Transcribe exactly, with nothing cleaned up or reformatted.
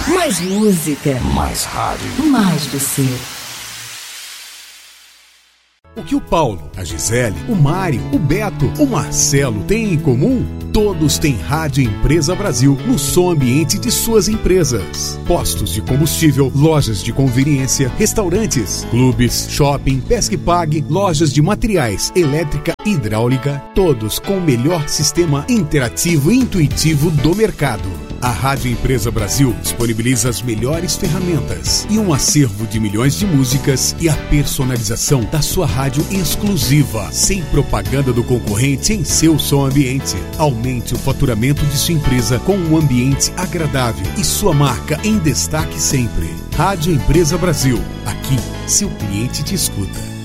Mais música. Mais rádio. Mais você. O que o Paulo, a Gisele, o Mário, o Beto, o Marcelo têm em comum? Todos têm Rádio Empresa Brasil no som ambiente de suas empresas. Postos de combustível, lojas de conveniência, restaurantes, clubes, shopping, pesca e pague, lojas de materiais, elétrica e hidráulica, todos com o melhor sistema interativo e intuitivo do mercado. A Rádio Empresa Brasil disponibiliza as melhores ferramentas e um acervo de milhões de músicas e a personalização da sua rádio exclusiva, sem propaganda do concorrente em seu som ambiente. Aumente o faturamento de sua empresa com um ambiente agradável e sua marca em destaque sempre. Rádio Empresa Brasil. Aqui, seu cliente te escuta.